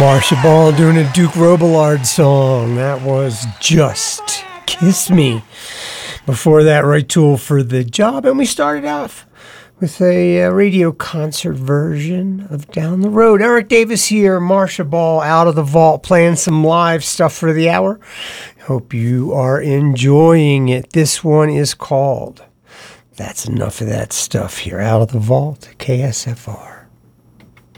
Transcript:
Marcia Ball doing a Duke Robillard song. That was Just Kiss Me. Before that, Right Tool for The Job. And we started off with a radio concert version of Down the Road. Eric Davis here, Marcia Ball out of the vault, playing some live stuff for the hour. Hope you are enjoying it. This one is called That's Enough of That Stuff here out of the vault, KSFR.